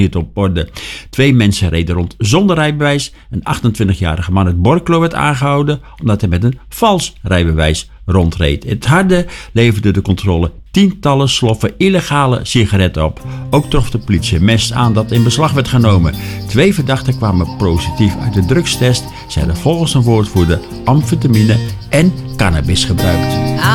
op orde. 2 mensen reden rond zonder rijbewijs. Een 28-jarige man uit Borculo werd aangehouden omdat hij met een vals rijbewijs rondreed. Het harde leverde de controle tientallen sloffen illegale sigaretten op. Ook trof de politie een mes aan dat in beslag werd genomen. 2 verdachten kwamen positief uit de drugstest. Ze hadden volgens een woordvoerder amfetamine en cannabis gebruikt.